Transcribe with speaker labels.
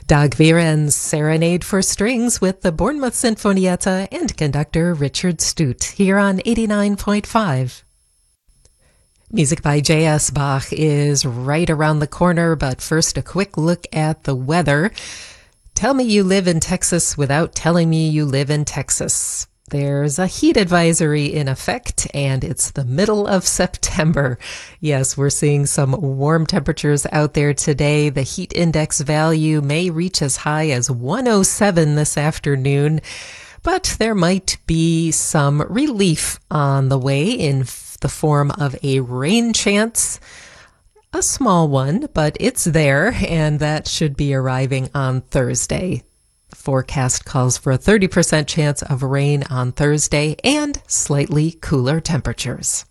Speaker 1: Dagviren's Serenade for Strings with the Bournemouth Sinfonietta and conductor Richard Stute here on 89.5. Music by J.S. Bach is right around the corner, but first a quick look at the weather. Tell me you live in Texas without telling me you live in Texas. There's a heat advisory in effect, and it's the middle of September. Yes, we're seeing some warm temperatures out there today. The heat index value may reach as high as 107 this afternoon, but there might be some relief on the way in the form of a rain chance. A small one, but it's there, and that should be arriving on Thursday. The forecast calls for a 30% chance of rain on Thursday and slightly cooler temperatures.